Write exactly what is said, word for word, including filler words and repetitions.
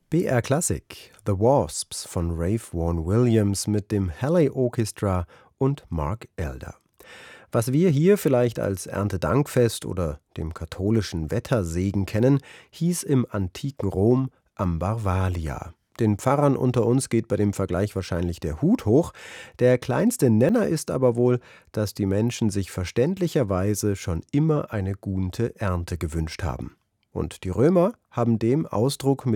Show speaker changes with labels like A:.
A: B R Klassik, The Wasps von Ralph Vaughan Williams mit dem Halley Orchestra und Mark Elder. Was wir hier vielleicht als Erntedankfest oder dem katholischen Wettersegen kennen, hieß im antiken Rom Ambarvalia. Den Pfarrern unter uns geht bei dem Vergleich wahrscheinlich der Hut hoch. Der kleinste Nenner ist aber wohl, dass die Menschen sich verständlicherweise schon immer eine gute Ernte gewünscht haben. Und die Römer haben dem Ausdruck